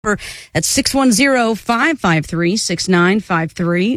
At 610-553-6953,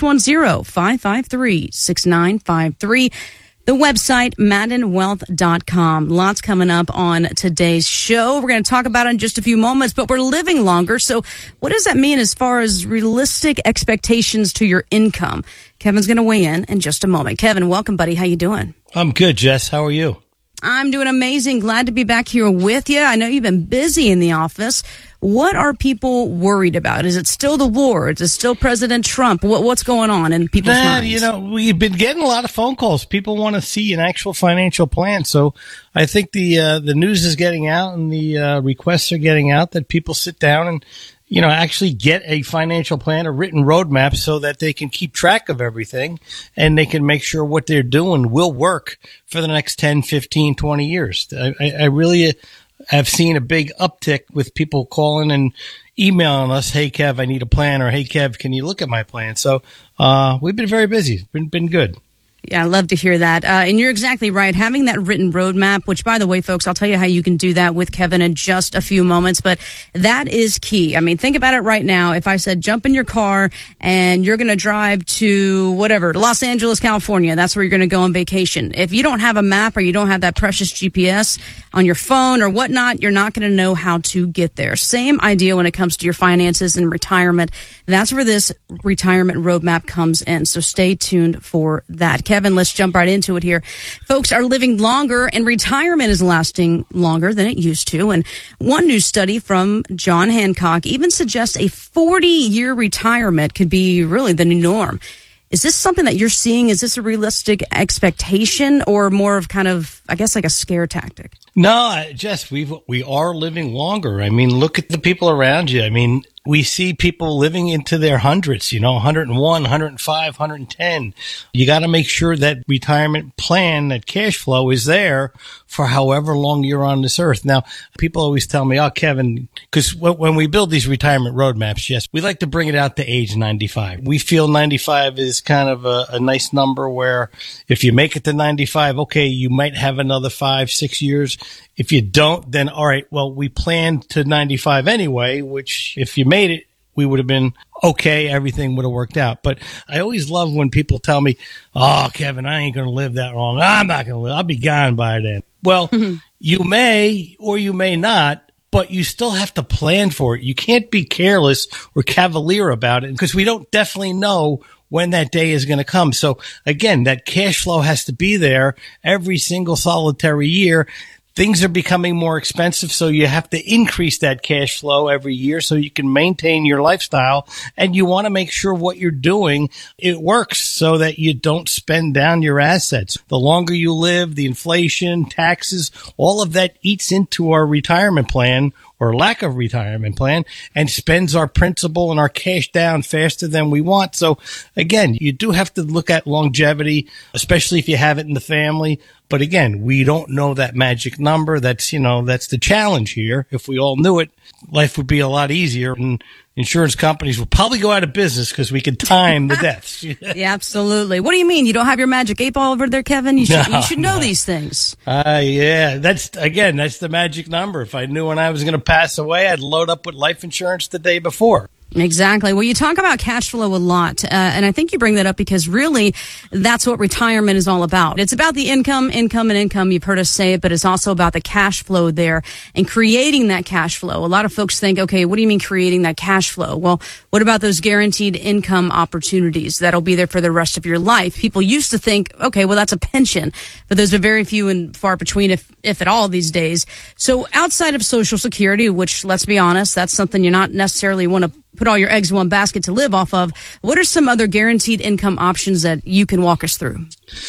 610-553-6953. The website, maddenwealth.com. Lots coming up on today's show. We're going to talk about it in just a few moments, but we're living longer. So what does that mean as far as realistic expectations to your income? Kevin's going to weigh in just a moment. Kevin, welcome, buddy. How you doing? I'm good, Jess. How are you? I'm doing amazing. Glad to be back here with you. I know you've been busy in the office. What are people worried about? Is it still the war? Is it still President Trump? What's going on in people's minds? We've been getting a lot of phone calls. People want to see an actual financial plan. So I think the news is getting out and the requests are getting out that people sit down and actually get a financial plan, a written roadmap so that they can keep track of everything and they can make sure what they're doing will work for the next 10, 15, 20 years. I really have seen a big uptick with people calling and emailing us, "Hey, Kev, I need a plan," or "Hey, Kev, can you look at my plan?" So we've been very busy. Been good. Yeah, I love to hear that. And you're exactly right. Having that written roadmap, which, by the way, folks, I'll tell you how you can do that with Kevin in just a few moments, but that is key. I mean, think about it right now. If I said, jump in your car and you're going to drive to Los Angeles, California, that's where you're going to go on vacation. If you don't have a map or you don't have that precious GPS on your phone or whatnot, you're not going to know how to get there. Same idea when it comes to your finances and retirement. That's where this retirement roadmap comes in. So stay tuned for that. Kevin, let's jump right into it here. Folks are living longer and retirement is lasting longer than it used to. And one new study from John Hancock even suggests a 40-year retirement could be really the new norm. Is this something that you're seeing? Is this a realistic expectation or more of kind of, I guess, like a scare tactic? No, Jess, we are living longer. I mean, look at the people around you. I mean, we see people living into their hundreds, 101, 105, 110. You got to make sure that retirement plan, that cash flow is there for however long you're on this earth. Now, people always tell me, "Oh, Kevin," because when we build these retirement roadmaps, yes, we like to bring it out to age 95. We feel 95 is kind of a nice number where if you make it to 95, okay, you might have another 5, 6 years. If you don't, then all right, well, we planned to 95 anyway, which if you made it, we would have been okay. Everything would have worked out. But I always love when people tell me, "Oh, Kevin, I ain't going to live that long. I'm not going to live. I'll be gone by then." Well, you may or you may not, but you still have to plan for it. You can't be careless or cavalier about it because we don't definitely know when that day is going to come. So again, that cash flow has to be there every single solitary year. Things are becoming more expensive, so you have to increase that cash flow every year so you can maintain your lifestyle. And you want to make sure what you're doing, it works so that you don't spend down your assets. The longer you live, the inflation, taxes, all of that eats into our retirement plan or lack of retirement plan and spends our principal and our cash down faster than we want. So again, you do have to look at longevity, especially if you have it in the family. But again, we don't know that magic number. That's the challenge here. If we all knew it, life would be a lot easier and insurance companies will probably go out of business because we could time the deaths. Yeah, absolutely. What do you mean? You don't have your magic 8-ball over there, Kevin? You should know these things. Yeah, that's the magic number. If I knew when I was going to pass away, I'd load up with life insurance the day before. Exactly. Well, you talk about cash flow a lot, and I think you bring that up because really that's what retirement is all about. It's about the income. You've heard us say it, but it's also about the cash flow there and creating that cash flow. A lot of folks think, okay, what do you mean creating that cash flow? Well, what about those guaranteed income opportunities that'll be there for the rest of your life? People used to think, okay, well, that's a pension, but those are very few and far between, if at all, these days. So outside of Social Security, which, let's be honest, that's something you're not necessarily want to put all your eggs in one basket to live off of, what are some other guaranteed income options that you can walk us through?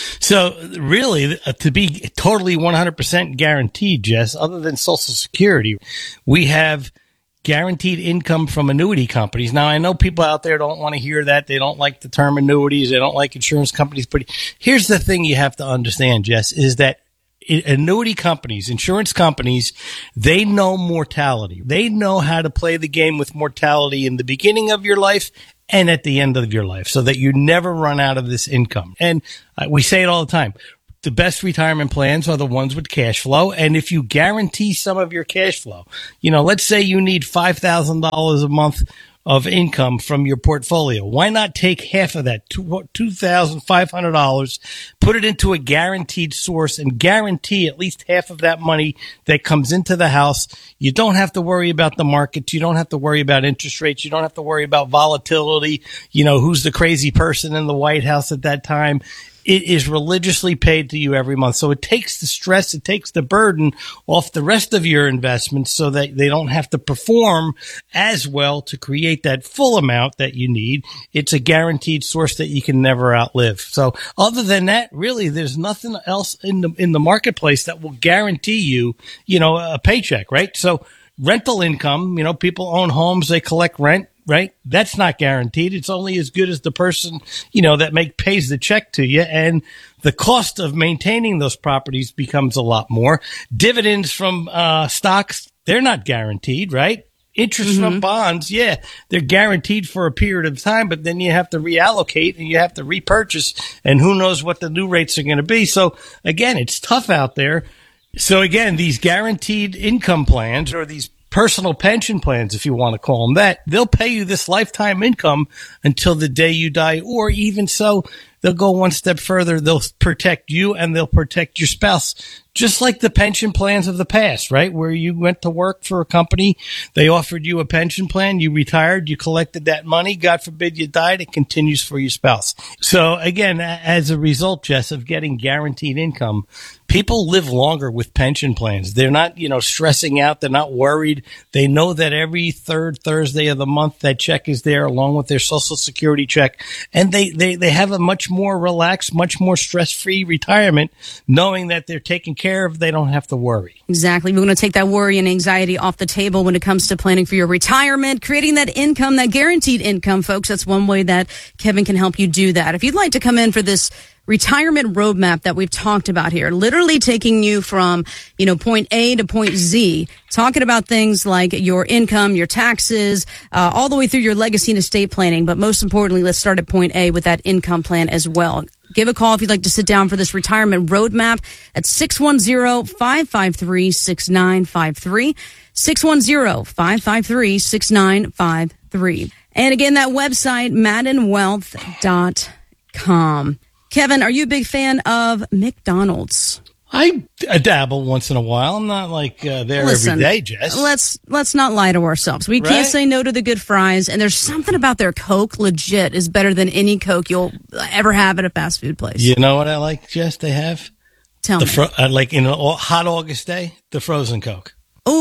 So really, to be totally 100% guaranteed, Jess, other than Social Security, we have guaranteed income from annuity companies. Now, I know people out there don't want to hear that. They don't like the term annuities. They don't like insurance companies. But here's the thing you have to understand, Jess, is that annuity companies, insurance companies, they know mortality. They know how to play the game with mortality in the beginning of your life and at the end of your life so that you never run out of this income. And we say it all the time. the best retirement plans are the ones with cash flow. And if you guarantee some of your cash flow, let's say you need $5,000 a month of income from your portfolio. Why not take half of that, $2,500, put it into a guaranteed source and guarantee at least half of that money that comes into the house? You don't have to worry about the markets. You don't have to worry about interest rates. You don't have to worry about volatility. Who's the crazy person in the White House at that time? It is religiously paid to you every month. So it takes the stress, it takes the burden off the rest of your investments so that they don't have to perform as well to create that full amount that you need. It's a guaranteed source that you can never outlive. So other than that, really, there's nothing else in the marketplace that will guarantee you, a paycheck, right? So rental income, people own homes, they collect rent. Right? That's not guaranteed. It's only as good as the person, that pays the check to you. And the cost of maintaining those properties becomes a lot more. Dividends from stocks, they're not guaranteed, right? Interest from bonds, yeah, they're guaranteed for a period of time, but then you have to reallocate and you have to repurchase, and who knows what the new rates are going to be. So again, it's tough out there. So again, these guaranteed income plans, or these personal pension plans, if you want to call them that, they'll pay you this lifetime income until the day you die, or even so, they'll go one step further. They'll protect you and they'll protect your spouse, just like the pension plans of the past, right? Where you went to work for a company, they offered you a pension plan, you retired, you collected that money, God forbid you died, it continues for your spouse. So again, as a result, Jess, of getting guaranteed income, people live longer with pension plans. They're not, stressing out. They're not worried. They know that every third Thursday of the month, that check is there along with their Social Security check. And they have a much more relaxed, much more stress-free retirement, knowing that they're taken care of. They don't have to worry. Exactly. We're going to take that worry and anxiety off the table when it comes to planning for your retirement, creating that income, that guaranteed income, folks. That's one way that Kevin can help you do that. If you'd like to come in for this retirement roadmap that we've talked about here, literally taking you from, point A to point Z, talking about things like your income, your taxes, all the way through your legacy and estate planning. But most importantly, let's start at point A with that income plan as well. Give a call if you'd like to sit down for this retirement roadmap at 610-553-6953, 610-553-6953. And again, that website, maddenwealth.com. Kevin, are you a big fan of McDonald's? I dabble once in a while. I'm not like there every day, Jess. Let's not lie to ourselves. We can't say no to the good fries, and there's something about their Coke legit is better than any Coke you'll ever have at a fast food place. You know what I like, Jess? They have Tell me. Like in a hot August day, the frozen Coke.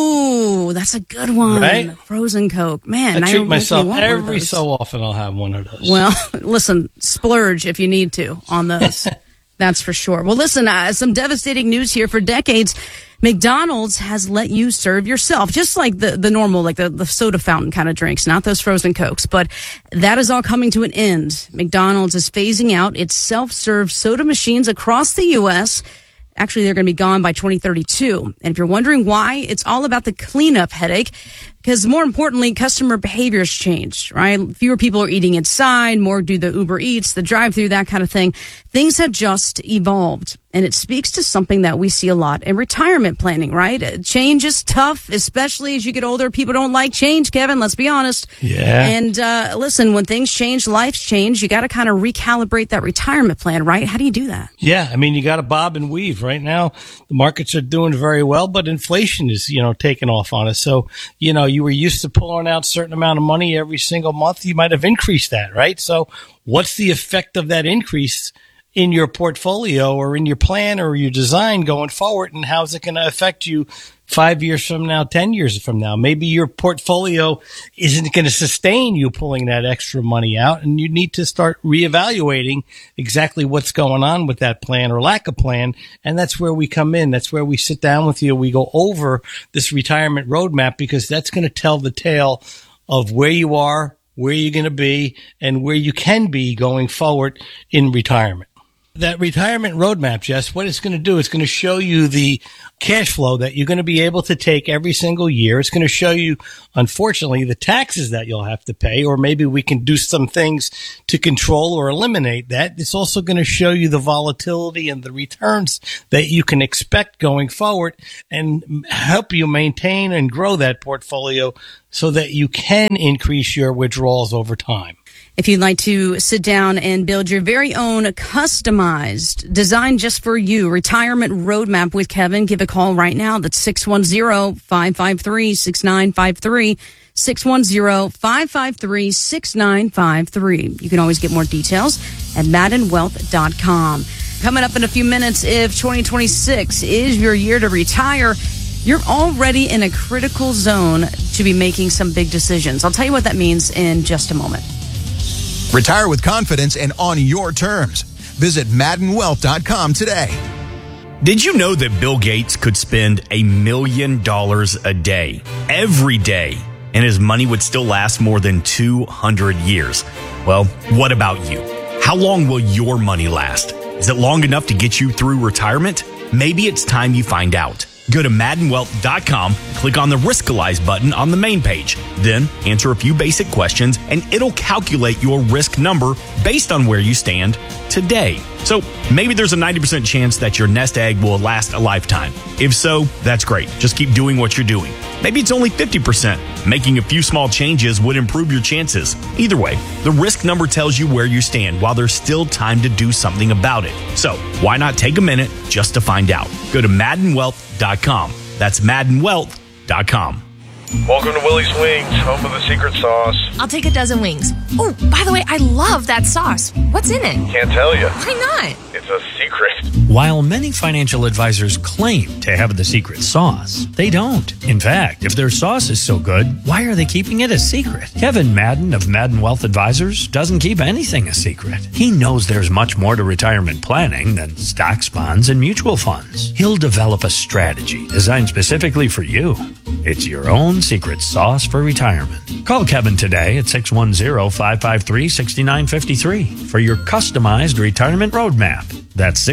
Oh, that's a good one. Right? Frozen Coke. Man, I treat myself every so often. I'll have one of those. Well, listen, splurge if you need to on those. That's for sure. Well, listen, some devastating news here. For decades, McDonald's has let you serve yourself, just like the normal, like the soda fountain kind of drinks, not those frozen Cokes. But that is all coming to an end. McDonald's is phasing out its self-serve soda machines across the U.S. Actually, they're going to be gone by 2032. And if you're wondering why, it's all about the cleanup headache. Because more importantly, customer behaviors changed, right? Fewer people are eating inside, more do the Uber Eats, the drive-thru, that kind of thing. Things have just evolved. And it speaks to something that we see a lot in retirement planning, right? Change is tough, especially as you get older. People don't like change, Kevin, let's be honest. Yeah. And listen, when things change, lives change, you got to kind of recalibrate that retirement plan, right? How do you do that? Yeah, I mean, you got to bob and weave. Right now, the markets are doing very well, but inflation is, taking off on us. So, you were used to pulling out a certain amount of money every single month. You might have increased that, right? So what's the effect of that increase in your portfolio or in your plan or your design going forward? And how's it going to affect you 5 years from now, 10 years from now? Maybe your portfolio isn't going to sustain you pulling that extra money out, and you need to start reevaluating exactly what's going on with that plan or lack of plan. And that's where we come in. That's where we sit down with you. We go over this retirement roadmap, because that's going to tell the tale of where you are, where you're going to be, and where you can be going forward in retirement. That retirement roadmap, Jess, what it's going to do, it's going to show you the cash flow that you're going to be able to take every single year. It's going to show you, unfortunately, the taxes that you'll have to pay, or maybe we can do some things to control or eliminate that. It's also going to show you the volatility and the returns that you can expect going forward and help you maintain and grow that portfolio so that you can increase your withdrawals over time. If you'd like to sit down and build your very own customized, designed just for you, retirement roadmap with Kevin, give a call right now. That's 610-553-6953. 610-553-6953. You can always get more details at maddenwealth.com. Coming up in a few minutes, if 2026 is your year to retire, you're already in a critical zone to be making some big decisions. I'll tell you what that means in just a moment. Retire with confidence and on your terms. Visit maddenwealth.com today. Did you know that Bill Gates could spend $1 million a day, every day, and his money would still last more than 200 years? Well, what about you? How long will your money last? Is it long enough to get you through retirement? Maybe it's time you find out. Go to maddenwealth.com, click on the Riskalyze button on the main page. Then answer a few basic questions and it'll calculate your risk number based on where you stand today. So maybe there's a 90% chance that your nest egg will last a lifetime. If so, that's great. Just keep doing what you're doing. Maybe it's only 50%. Making a few small changes would improve your chances. Either way, the risk number tells you where you stand while there's still time to do something about it. So why not take a minute just to find out? Go to maddenwealth.com. That's maddenwealth.com. Welcome to Willie's Wings, home of the secret sauce. I'll take a dozen wings. Oh, by the way, I love that sauce. What's in it? Can't tell you. Why not? It's a secret. While many financial advisors claim to have the secret sauce, they don't. In fact, if their sauce is so good, why are they keeping it a secret? Kevin Madden of Madden Wealth Advisors doesn't keep anything a secret. He knows there's much more to retirement planning than stocks, bonds, and mutual funds. He'll develop a strategy designed specifically for you. It's your own secret sauce for retirement. Call Kevin today at 610-553-6953 for your customized retirement roadmap. That's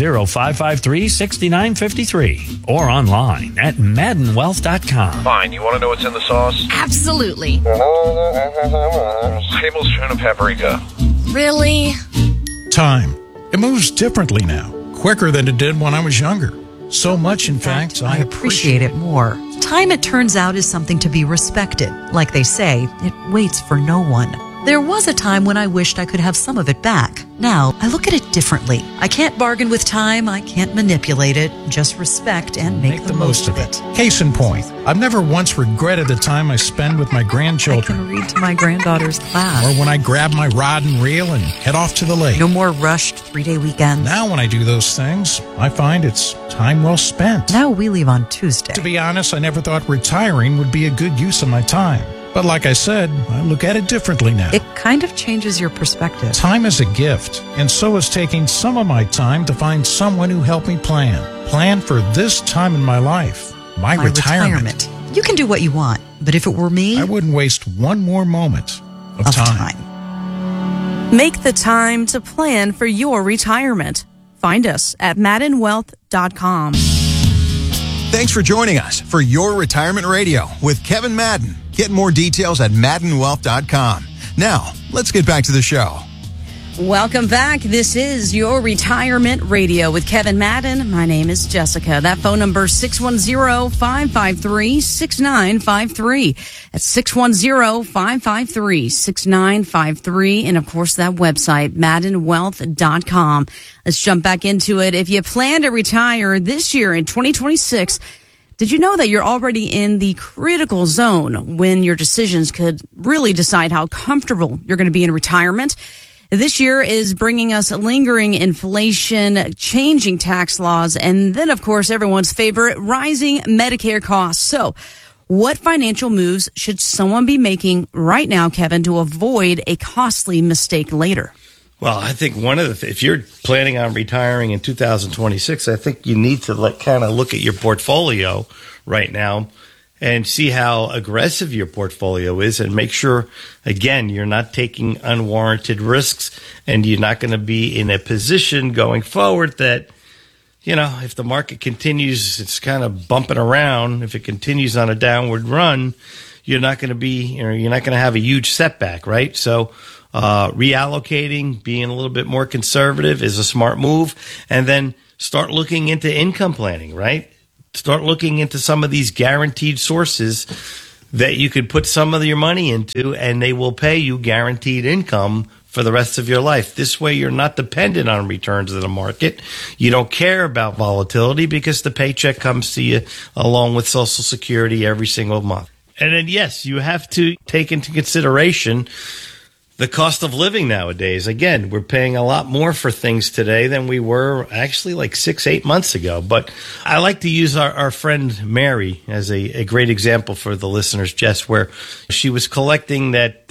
610-553-6953 or online at maddenwealth.com. Fine, you want to know what's in the sauce? Absolutely. Tablespoon of paprika. Really? Time. It moves differently now, quicker than it did when I was younger. So much, in fact, I appreciate it more. Time, it turns out, is something to be respected. Like they say, it waits for no one. There was a time when I wished I could have some of it back. Now, I look at it differently. I can't bargain with time, I can't manipulate it, just respect and make the most of it. Case in point, I've never once regretted the time I spend with my grandchildren. I can read to my granddaughter's class. Or when I grab my rod and reel and head off to the lake. No more rushed 3-day weekends. Now when I do those things, I find it's time well spent. Now we leave on Tuesday. To be honest, I never thought retiring would be a good use of my time. But like I said, I look at it differently now. It kind of changes your perspective. Time is a gift, and so is taking some of my time to find someone who helped me plan. Plan for this time in my life, my retirement. You can do what you want, but if it were me, I wouldn't waste one more moment of time. Make the time to plan for your retirement. Find us at maddenwealth.com. Thanks for joining us for Your Retirement Radio with Kevin Madden. Get more details at maddenwealth.com. Now, let's get back to the show. Welcome back. This is Your Retirement Radio with Kevin Madden. My name is Jessica. That phone number is 610-553-6953. That's 610-553-6953. And of course, that website, maddenwealth.com. Let's jump back into it. If you plan to retire this year in 2026, did you know that you're already in the critical zone when your decisions could really decide how comfortable you're going to be in retirement? This year is bringing us lingering inflation, changing tax laws, and then, of course, everyone's favorite, rising Medicare costs. So what financial moves should someone be making right now, Kevin, to avoid a costly mistake later? Well, I think if you're planning on retiring in 2026, I think you need to kind of look at your portfolio right now and see how aggressive your portfolio is and make sure, again, you're not taking unwarranted risks and you're not going to be in a position going forward that, if the market continues, it's kind of bumping around. If it continues on a downward run, you're not going to have a huge setback, right? So reallocating, being a little bit more conservative is a smart move. And then start looking into income planning, right? Start looking into some of these guaranteed sources that you could put some of your money into, and they will pay you guaranteed income for the rest of your life. This way, you're not dependent on returns of the market. You don't care about volatility because the paycheck comes to you along with Social Security every single month. And then, yes, you have to take into consideration the cost of living nowadays. Again, we're paying a lot more for things today than we were actually like 6-8 months ago. But I like to use our friend Mary as a great example for the listeners, Jess, where she was collecting that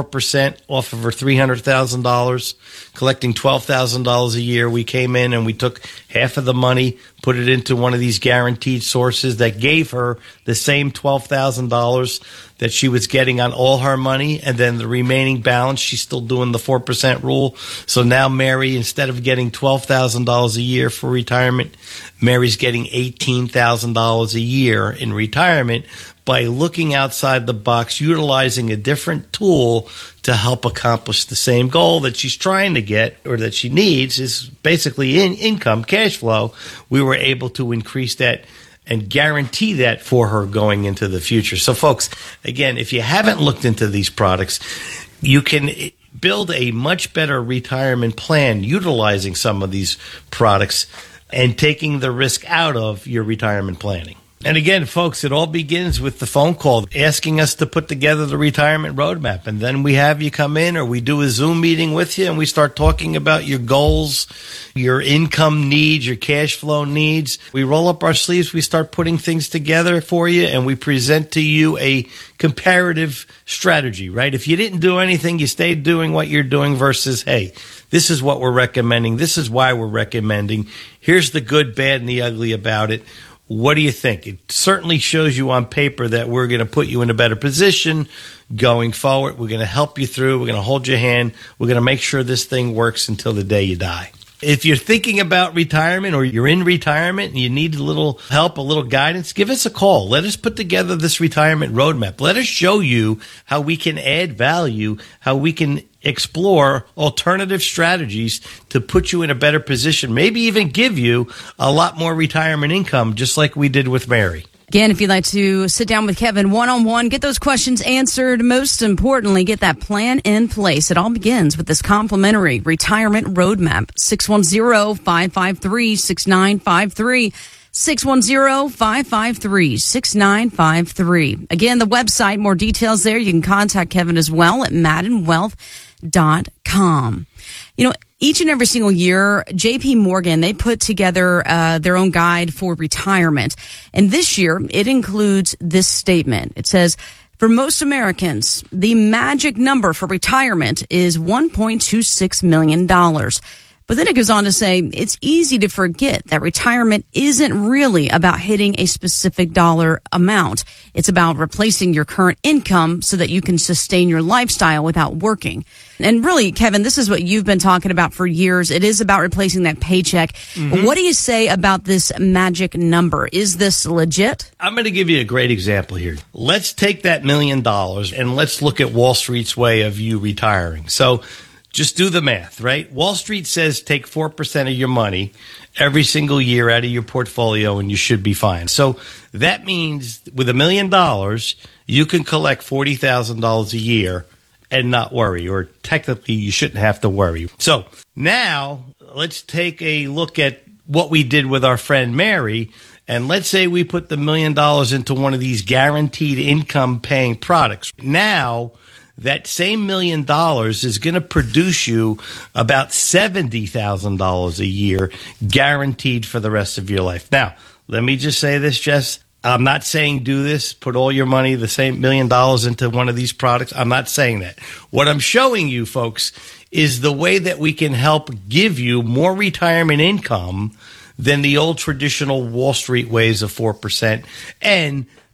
4% off of her $300,000, collecting $12,000 a year. We came in and we took half of the money, put it into one of these guaranteed sources that gave her the same $12,000 that she was getting on all her money, and then the remaining balance, she's still doing the 4% rule. So now Mary, instead of getting $12,000 a year for retirement, Mary's getting $18,000 a year in retirement by looking outside the box, utilizing a different tool to help accomplish the same goal that she's trying to get, or that she needs, is basically income, cash flow. We were able to increase that and guarantee that for her going into the future. So, folks, again, if you haven't looked into these products, you can build a much better retirement plan utilizing some of these products and taking the risk out of your retirement planning. And again, folks, it all begins with the phone call asking us to put together the retirement roadmap. And then we have you come in, or we do a Zoom meeting with you, and we start talking about your goals, your income needs, your cash flow needs. We roll up our sleeves, we start putting things together for you, and we present to you a comparative strategy, right? If you didn't do anything, you stayed doing what you're doing versus, hey, this is what we're recommending. This is why we're recommending. Here's the good, bad, and the ugly about it. What do you think? It certainly shows you on paper that we're going to put you in a better position going forward. We're going to help you through. We're going to hold your hand. We're going to make sure this thing works until the day you die. If you're thinking about retirement, or you're in retirement and you need a little help, a little guidance, give us a call. Let us put together this retirement roadmap. Let us show you how we can add value, how we can explore alternative strategies to put you in a better position, maybe even give you a lot more retirement income, just like we did with Mary. Again, if you'd like to sit down with Kevin one-on-one, get those questions answered, most importantly, get that plan in place. It all begins with this complimentary retirement roadmap. 610-553-6953. 610-553-6953. Again, the website, more details there. You can contact Kevin as well at MaddenWealth.com. You know, each and every single year, JP Morgan, they put together their own guide for retirement. And this year, it includes this statement. It says, for most Americans, the magic number for retirement is $1.26 million. But then it goes on to say, it's easy to forget that retirement isn't really about hitting a specific dollar amount. It's about replacing your current income so that you can sustain your lifestyle without working. And really, Kevin, this is what you've been talking about for years. It is about replacing that paycheck. Mm-hmm. What do you say about this magic number? Is this legit? I'm going to give you a great example here. Let's take that $1 million and let's look at Wall Street's way of you retiring. So just do the math, right? Wall Street says take 4% of your money every single year out of your portfolio and you should be fine. So that means with $1 million, you can collect $40,000 a year and not worry, or technically you shouldn't have to worry. So now let's take a look at what we did with our friend Mary. And let's say we put the $1 million into one of these guaranteed income paying products. Now, that same $1 million is going to produce you about $70,000 a year guaranteed for the rest of your life. Now, let me just say this, Jess. I'm not saying do this, put all your money, the same $1 million into one of these products. I'm not saying that. What I'm showing you, folks, is the way that we can help give you more retirement income than the old traditional Wall Street ways of 4%. And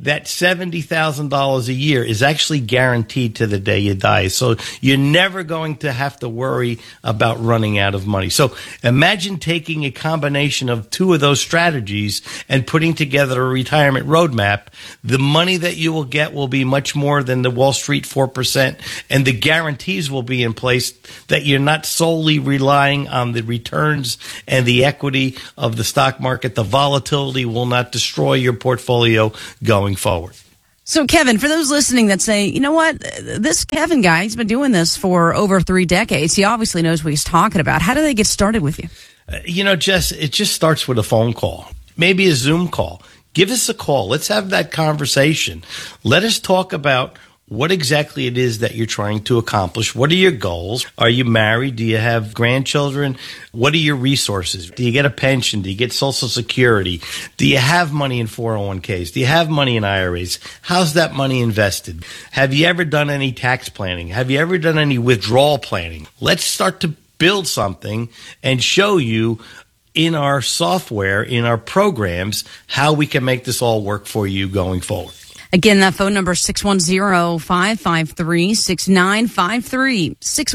that $70,000 a year is actually guaranteed to the day you die. So you're never going to have to worry about running out of money. So imagine taking a combination of two of those strategies and putting together a retirement roadmap. The money that you will get will be much more than the Wall Street 4%, and the guarantees will be in place that you're not solely relying on the returns and the equity of the stock market. The volatility will not destroy your portfolio going forward. So, Kevin, for those listening that say, you know what, this Kevin guy, he's been doing this for over 3 decades. He obviously knows what he's talking about. How do they get started with you? Jess, it just starts with a phone call, maybe a Zoom call. Give us a call. Let's have that conversation. Let us talk about what exactly it is that you're trying to accomplish. What are your goals? Are you married? Do you have grandchildren? What are your resources? Do you get a pension? Do you get Social Security? Do you have money in 401ks? Do you have money in IRAs? How's that money invested? Have you ever done any tax planning? Have you ever done any withdrawal planning? Let's start to build something and show you in our software, in our programs, how we can make this all work for you going forward. Again, that phone number is 610-553-6953.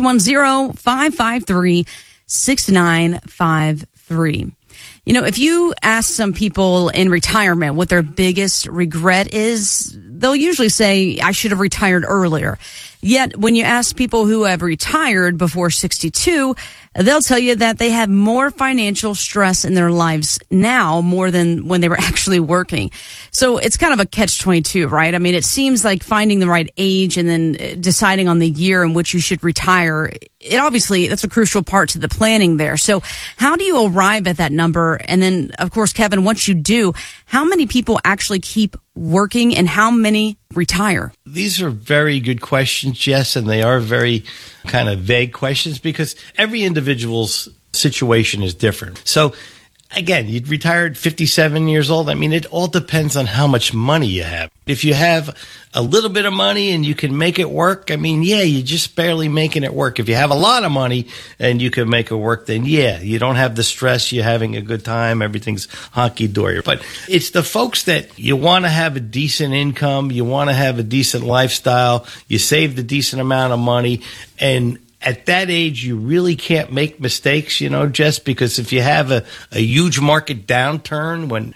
610-553-6953. You know, if you ask some people in retirement what their biggest regret is, they'll usually say, I should have retired earlier. Yet, when you ask people who have retired before 62, they'll tell you that they have more financial stress in their lives now more than when they were actually working. So it's kind of a catch-22, right? I mean, it seems like finding the right age and then deciding on the year in which you should retire, that's a crucial part to the planning there. So how do you arrive at that number? And then, of course, Kevin, once you do, how many people actually keep working and how many retire? These are very good questions, Jess, and they are very kind of vague questions because every individual's situation is different. So again, you retired 57 years old. I mean, it all depends on how much money you have. If you have a little bit of money and you can make it work, I mean, yeah, you're just barely making it work. If you have a lot of money and you can make it work, then yeah, you don't have the stress. You're having a good time. Everything's honky-dory. But it's the folks that you want to have a decent income. You want to have a decent lifestyle. You saved a decent amount of money. And at that age, you really can't make mistakes, just because if you have a huge market downturn when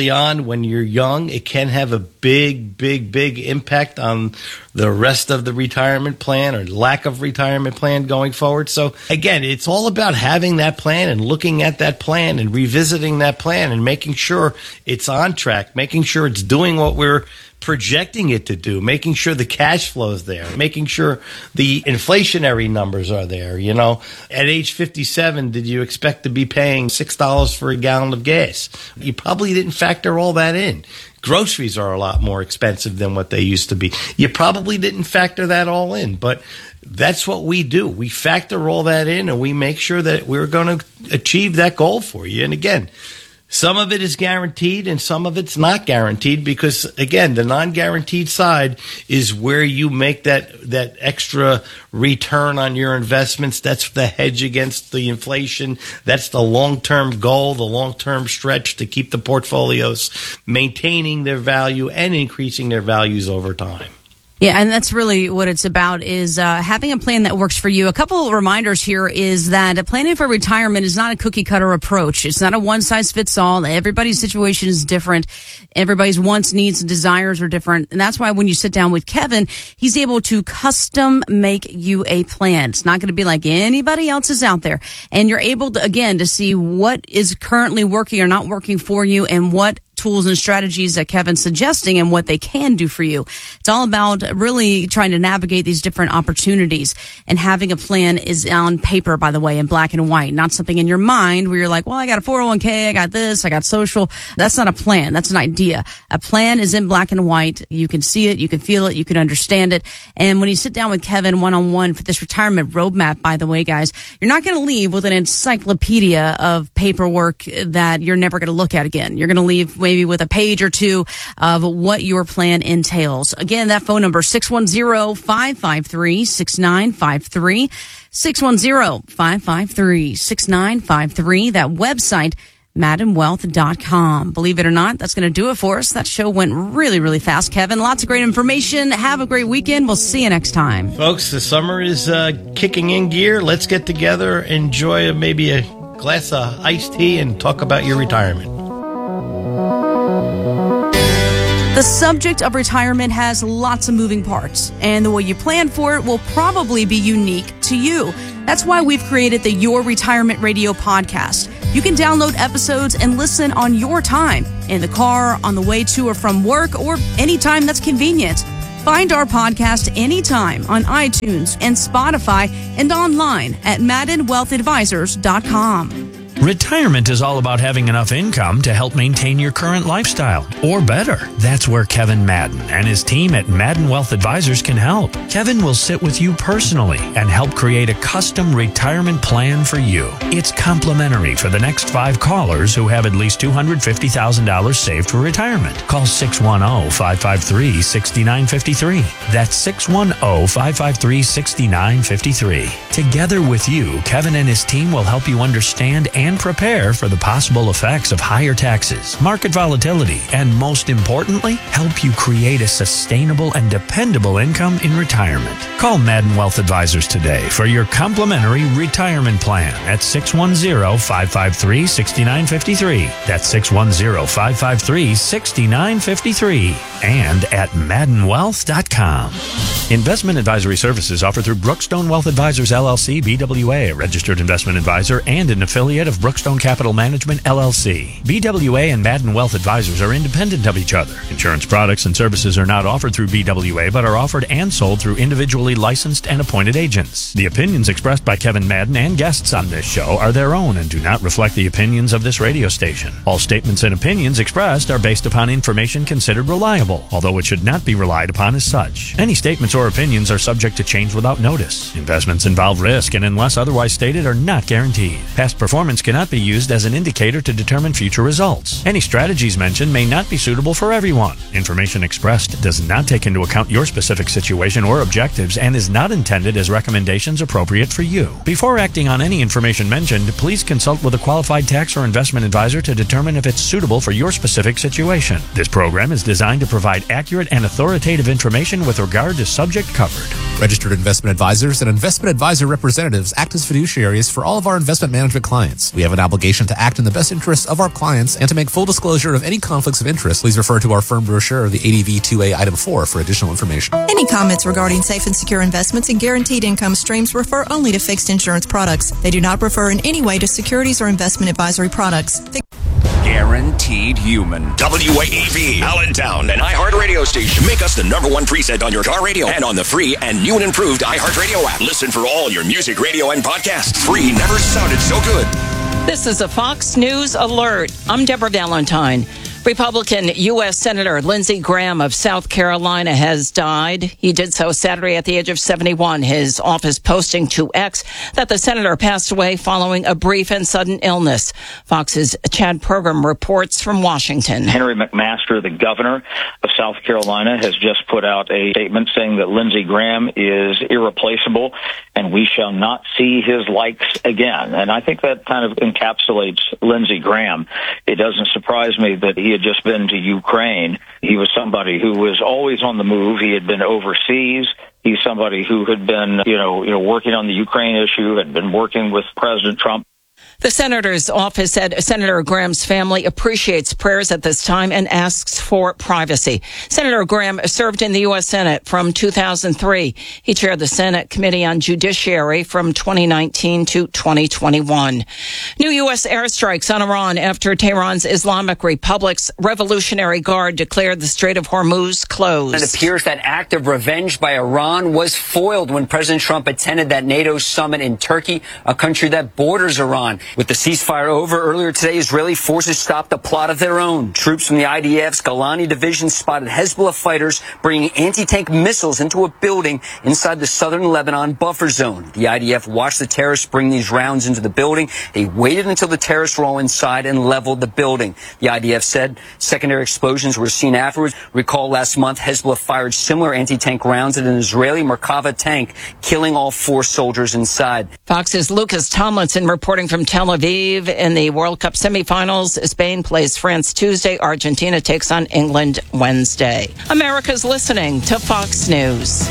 you're young, it can have a big, big, big impact on the rest of the retirement plan or lack of retirement plan going forward. So again, it's all about having that plan and looking at that plan and revisiting that plan and making sure it's on track, making sure it's doing what we're projecting it to do, making sure the cash flow is there, making sure the inflationary numbers are there. At age 57, did you expect to be paying $6 for a gallon of gas? You probably didn't factor all that in. Groceries are a lot more expensive than what they used to be. You probably didn't factor that all in, but that's what we do. We factor all that in and we make sure that we're going to achieve that goal for you. And again, some of it is guaranteed and some of it's not guaranteed because, again, the non-guaranteed side is where you make that extra return on your investments. That's the hedge against the inflation. That's the long-term goal, the long-term stretch to keep the portfolios maintaining their value and increasing their values over time. Yeah, and that's really what it's about is having a plan that works for you. A couple of reminders here is that planning for retirement is not a cookie-cutter approach. It's not a one-size-fits-all. Everybody's situation is different. Everybody's wants, needs, and desires are different. And that's why when you sit down with Kevin, he's able to custom make you a plan. It's not going to be like anybody else's out there. And you're able to, again, to see what is currently working or not working for you and what tools and strategies that Kevin's suggesting and what they can do for you. It's all about really trying to navigate these different opportunities, and having a plan is on paper, by the way, in black and white, not something in your mind where you're like, well, I got a 401k, I got this, I got social. That's not a plan. That's an idea. A plan is in black and white. You can see it, you can feel it, you can understand it. And when you sit down with Kevin one-on-one for this retirement roadmap, by the way, guys, you're not going to leave with an encyclopedia of paperwork that you're never going to look at again. You're going to leave maybe with a page or two of what your plan entails. Again, that phone number, 610-553-6953, 610-553-6953. That website, MaddenWealth.com. Believe it or not, that's going to do it for us. That show went really, really fast, Kevin. Lots of great information. Have a great weekend. We'll see you next time. Folks, the summer is kicking in gear. Let's get together, enjoy maybe a glass of iced tea, and talk about your retirement. The subject of retirement has lots of moving parts, and the way you plan for it will probably be unique to you. That's why we've created the Your Retirement Radio podcast. You can download episodes and listen on your time, in the car, on the way to or from work, or anytime that's convenient. Find our podcast anytime on iTunes and Spotify and online at MaddenWealthAdvisors.com. Retirement is all about having enough income to help maintain your current lifestyle, or better. That's where Kevin Madden and his team at Madden Wealth Advisors can help. Kevin will sit with you personally and help create a custom retirement plan for you. It's complimentary for the next 5 callers who have at least $250,000 saved for retirement. Call 610-553-6953. That's 610-553-6953. Together with you, Kevin and his team will help you understand and prepare for the possible effects of higher taxes, market volatility, and most importantly, help you create a sustainable and dependable income in retirement. Call Madden Wealth Advisors today for your complimentary retirement plan at 610-553-6953. That's 610-553-6953 and at MaddenWealth.com. Investment advisory services offered through Brookstone Wealth Advisors, LLC, BWA, a registered investment advisor and an affiliate of Brookstone Capital Management, LLC. BWA and Madden Wealth Advisors are independent of each other. Insurance products and services are not offered through BWA, but are offered and sold through individually licensed and appointed agents. The opinions expressed by Kevin Madden and guests on this show are their own and do not reflect the opinions of this radio station. All statements and opinions expressed are based upon information considered reliable, although it should not be relied upon as such. Any statements or opinions are subject to change without notice. Investments involve risk and, unless otherwise stated, are not guaranteed. Past performance cannot be used as an indicator to determine future results. Any strategies mentioned may not be suitable for everyone. Information expressed does not take into account your specific situation or objectives and is not intended as recommendations appropriate for you. Before acting on any information mentioned, please consult with a qualified tax or investment advisor to determine if it's suitable for your specific situation. This program is designed to provide accurate and authoritative information with regard to subject covered. Registered investment advisors and investment advisor representatives act as fiduciaries for all of our investment management clients. We have an obligation to act in the best interests of our clients and to make full disclosure of any conflicts of interest. Please refer to our firm brochure, the ADV 2A Item 4, for additional information. Any comments regarding safe and secure investments and guaranteed income streams refer only to fixed insurance products. They do not refer in any way to securities or investment advisory products. Guaranteed Human. WAEV, Allentown, an iHeartRadio station. Make us the #1 preset on your car radio and on the free and new and improved iHeartRadio app. Listen for all your music, radio, and podcasts. Free never sounded so good. This is a Fox News alert. I'm Deborah Valentine. Republican U.S. Senator Lindsey Graham of South Carolina has died. He did so Saturday at the age of 71. His office posting to X that the senator passed away following a brief and sudden illness. Fox's Chad Pergram reports from Washington. Henry McMaster, the governor of South Carolina, has just put out a statement saying that Lindsey Graham is irreplaceable and we shall not see his likes again. And I think that kind of encapsulates Lindsey Graham. It doesn't surprise me that he had just been to Ukraine. He was somebody who was always on the move. He had been overseas. He's somebody who had been, working on the Ukraine issue, had been working with President Trump. The senator's office said Senator Graham's family appreciates prayers at this time and asks for privacy. Senator Graham served in the U.S. Senate from 2003. He chaired the Senate Committee on Judiciary from 2019 to 2021. New U.S. airstrikes on Iran after Tehran's Islamic Republic's Revolutionary Guard declared the Strait of Hormuz closed. It appears that act of revenge by Iran was foiled when President Trump attended that NATO summit in Turkey, a country that borders Iran. With the ceasefire over earlier today, Israeli forces stopped a plot of their own. Troops from the IDF's Golani division spotted Hezbollah fighters bringing anti-tank missiles into a building inside the southern Lebanon buffer zone. The IDF watched the terrorists bring these rounds into the building. They waited until the terrorists were all inside and leveled the building. The IDF said secondary explosions were seen afterwards. Recall last month, Hezbollah fired similar anti-tank rounds at an Israeli Merkava tank, killing all 4 soldiers inside. Fox's Lucas Tomlinson reporting from Tel Tel Aviv in the World Cup semifinals. Spain plays France Tuesday. Argentina takes on England Wednesday. America's listening to Fox News.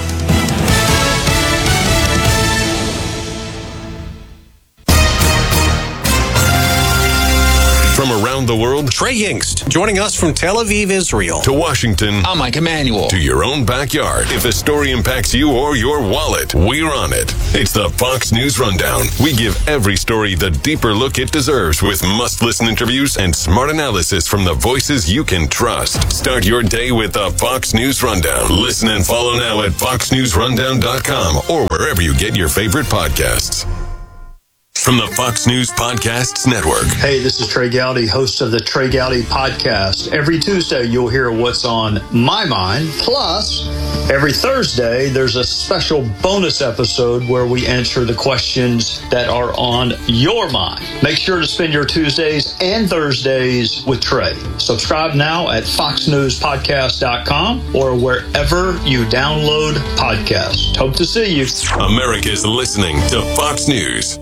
From around the world, Trey Yingst, joining us from Tel Aviv, Israel. To Washington, I'm Mike Emanuel. To your own backyard. If a story impacts you or your wallet, we're on it. It's the Fox News Rundown. We give every story the deeper look it deserves with must-listen interviews and smart analysis from the voices you can trust. Start your day with the Fox News Rundown. Listen and follow now at foxnewsrundown.com or wherever you get your favorite podcasts. From the Fox News Podcasts Network. Hey, this is Trey Gowdy, host of the Trey Gowdy Podcast. Every Tuesday, you'll hear what's on my mind. Plus, every Thursday, there's a special bonus episode where we answer the questions that are on your mind. Make sure to spend your Tuesdays and Thursdays with Trey. Subscribe now at foxnewspodcast.com or wherever you download podcasts. Hope to see you. America's listening to Fox News.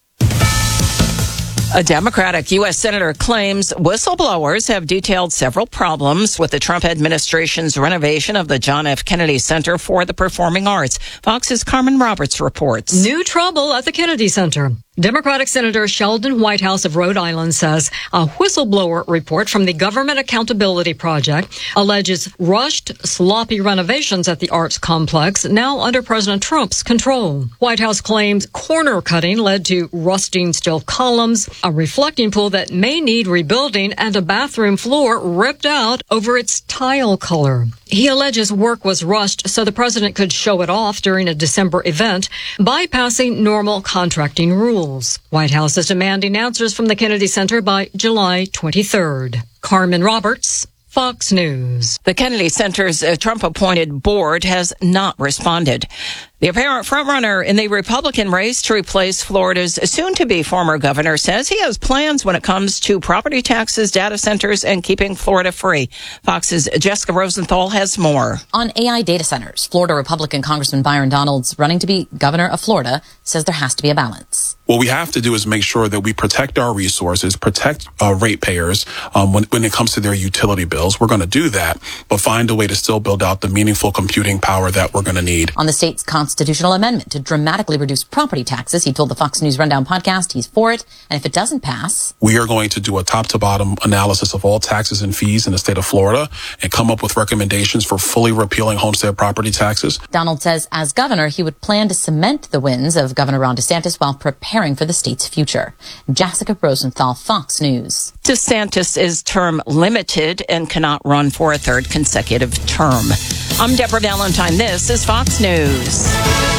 A Democratic U.S. Senator claims whistleblowers have detailed several problems with the Trump administration's renovation of the John F. Kennedy Center for the Performing Arts. Fox's Carmen Roberts reports. New trouble at the Kennedy Center. Democratic Senator Sheldon Whitehouse of Rhode Island says a whistleblower report from the Government Accountability Project alleges rushed, sloppy renovations at the arts complex, now under President Trump's control. Whitehouse claims corner cutting led to rusting steel columns, a reflecting pool that may need rebuilding, and a bathroom floor ripped out over its tile color. He alleges work was rushed so the president could show it off during a December event, bypassing normal contracting rules. White House is demanding answers from the Kennedy Center by July 23rd. Carmen Roberts, Fox News. The Kennedy Center's Trump-appointed board has not responded. The apparent frontrunner in the Republican race to replace Florida's soon-to-be former governor says he has plans when it comes to property taxes, data centers, and keeping Florida free. Fox's Jessica Rosenthal has more. On AI data centers, Florida Republican Congressman Byron Donalds, running to be governor of Florida, says there has to be a balance. What we have to do is make sure that we protect our resources, protect ratepayers when it comes to their utility bills. We're going to do that, but find a way to still build out the meaningful computing power that we're going to need. On the state's constitutional amendment to dramatically reduce property taxes, he told the Fox News Rundown podcast he's for it, and if it doesn't pass, we are going to do a top-to-bottom analysis of all taxes and fees in the state of Florida and come up with recommendations for fully repealing homestead property taxes. Donald says as governor, he would plan to cement the wins of Governor Ron DeSantis while preparing for the state's future. Jessica Rosenthal, Fox News. DeSantis is term limited and cannot run for a third consecutive term. I'm Deborah Valentine. This is Fox News.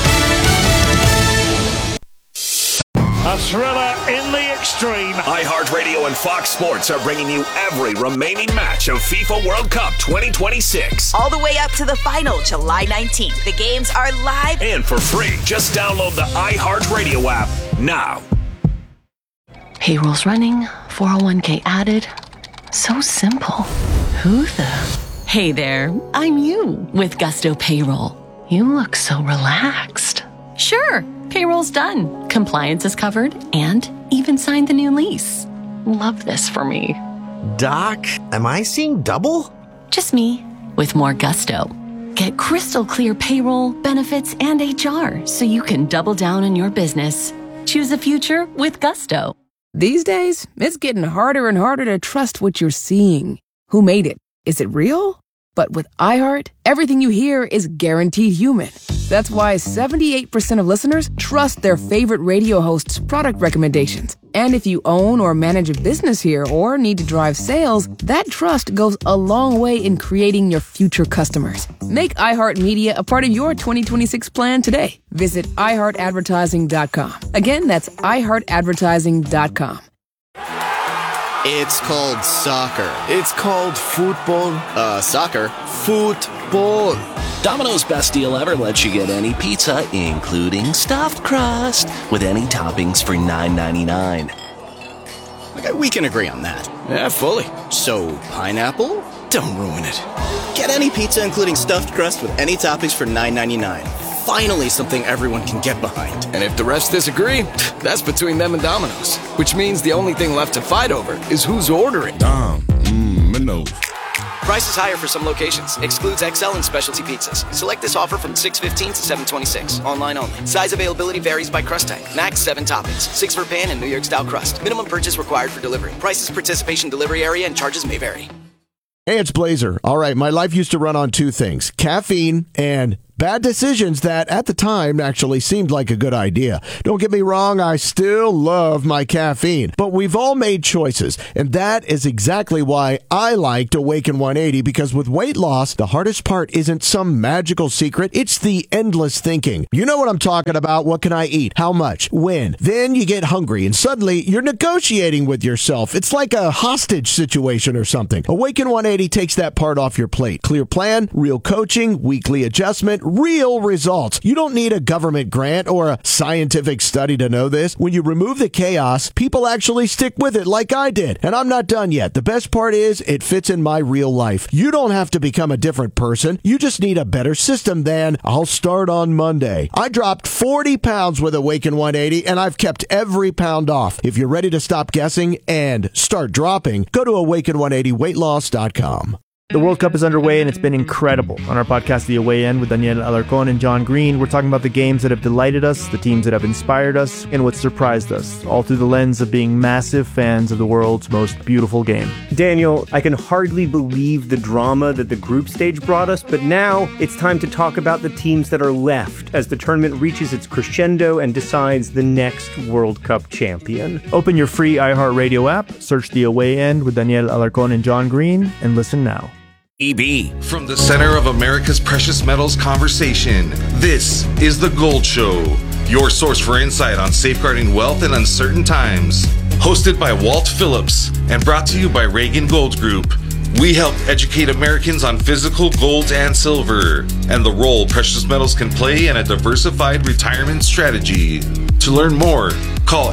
A thriller in the extreme. iHeartRadio and Fox Sports are bringing you every remaining match of FIFA World Cup 2026. All the way up to the final, July 19th. The games are live and for free. Just download the iHeartRadio app now. Payroll's running, 401k added. So simple. Who the? Hey there, I'm you with Gusto Payroll. You look so relaxed. Sure, payroll's done. Compliance is covered and even signed the new lease. Love this for me. Doc, am I seeing double? Just me with more Gusto. Get crystal clear payroll, benefits, and HR so you can double down on your business. Choose a future with Gusto. These days, it's getting harder and harder to trust what you're seeing. Who made it? Is it real? But with iHeart, everything you hear is guaranteed human. That's why 78% of listeners trust their favorite radio hosts' product recommendations. And if you own or manage a business here or need to drive sales, that trust goes a long way in creating your future customers. Make iHeartMedia a part of your 2026 plan today. Visit iHeartAdvertising.com. Again, that's iHeartAdvertising.com. It's called soccer. It's called football. Soccer. Football. Domino's Best Deal Ever lets you get any pizza, including stuffed crust, with any toppings for $9.99. Okay, we can agree on that. Yeah, fully. So, pineapple? Don't ruin it. Get any pizza, including stuffed crust, with any toppings for $9.99. finally something everyone can get behind. And if the refs disagree, that's between them and Domino's. Which means the only thing left to fight over is who's ordering. Domino's. Prices higher for some locations. Excludes XL and specialty pizzas. Select this offer from 6/15 to 7/26. Online only. Size availability varies by crust type. Max 7 toppings. 6 for pan and New York style crust. Minimum purchase required for delivery. Prices, participation, delivery area, and charges may vary. Hey, it's Blazer. All right, my life used to run on two things: caffeine and bad decisions that at the time actually seemed like a good idea. Don't get me wrong, I still love my caffeine, but we've all made choices, and that is exactly why I liked Awaken 180, because with weight loss, the hardest part isn't some magical secret, it's the endless thinking. You know what I'm talking about. What can I eat? How much? When? Then you get hungry, and suddenly you're negotiating with yourself. It's like a hostage situation or something. Awaken 180 takes that part off your plate. Clear plan, real coaching, weekly adjustment, real results. You don't need a government grant or a scientific study to know this. When you remove the chaos, people actually stick with it like I did. And I'm not done yet. The best part is it fits in my real life. You don't have to become a different person. You just need a better system than I'll start on Monday. I dropped 40 pounds with Awaken 180 and I've kept every pound off. If you're ready to stop guessing and start dropping, go to awaken180weightloss.com. The World Cup is underway and it's been incredible. On our podcast, The Away End, with Daniel Alarcón and John Green, we're talking about the games that have delighted us, the teams that have inspired us, and what surprised us, all through the lens of being massive fans of the world's most beautiful game. Daniel, I can hardly believe the drama that the group stage brought us, but now it's time to talk about the teams that are left as the tournament reaches its crescendo and decides the next World Cup champion. Open your free iHeartRadio app, search The Away End with Daniel Alarcón and John Green, and listen now. EB. From the center of America's precious metals conversation, this is The Gold Show, your source for insight on safeguarding wealth in uncertain times. Hosted by Walt Phillips and brought to you by Reagan Gold Group. We help educate Americans on physical gold and silver and the role precious metals can play in a diversified retirement strategy. To learn more, call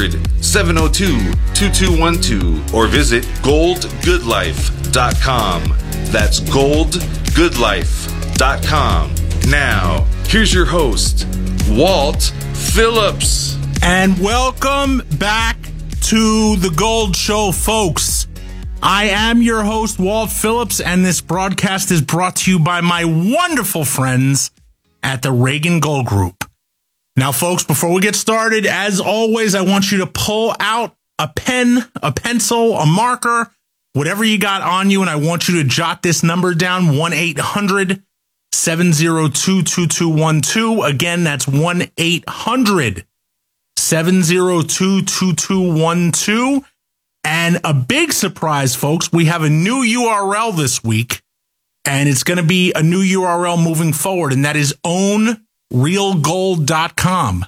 800-702-2212 or visit goldgoodlife.com. That's goldgoodlife.com. Now, here's your host, Walt Phillips. And welcome back to The Gold Show, folks. I am your host, Walt Phillips, and this broadcast is brought to you by my wonderful friends at the Reagan Gold Group. Now, folks, before we get started, as always, I want you to pull out a pen, a pencil, a marker, whatever you got on you, and I want you to jot this number down, 1-800-702-2212. Again, that's 1-800-702-2212. And a big surprise, folks, we have a new URL this week, and it's going to be a new URL moving forward, and that is ownrealgold.com.